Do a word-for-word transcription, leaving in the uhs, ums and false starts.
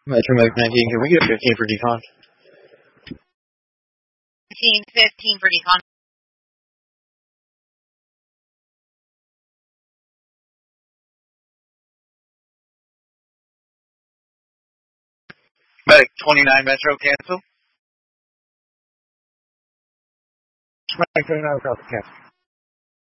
Metro Medic nineteen, can we get fifteen for decon? fifteen, fifteen for decon. Medic twenty-nine Metro, cancel. Medic twenty-nine, cancel.